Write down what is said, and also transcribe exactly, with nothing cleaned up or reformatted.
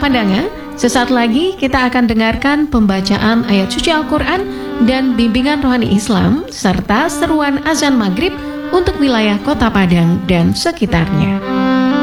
pemandangan, sesaat lagi kita akan dengarkan pembacaan ayat suci Al-Quran dan bimbingan rohani Islam serta seruan azan maghrib untuk wilayah Kota Padang dan sekitarnya.